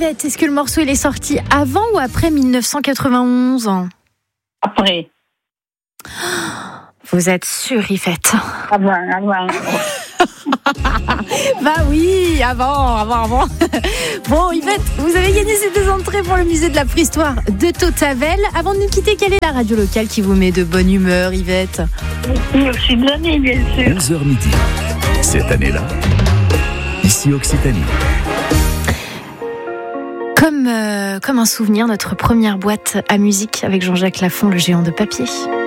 Yvette, est-ce que le morceau il est sorti avant ou après 1991 ? Après. Vous êtes sûre, Yvette ? Avant. Bah oui, avant. Bon, Yvette, vous avez gagné ces 2 entrées pour le musée de la préhistoire de Tautavel. Avant de nous quitter, quelle est la radio locale qui vous met de bonne humeur, Yvette ? Occitanie, bien sûr. 11h midi. Cette année-là, ici Occitanie. Comme un souvenir, notre première boîte à musique avec Jean-Jacques Lafont, le géant de papier.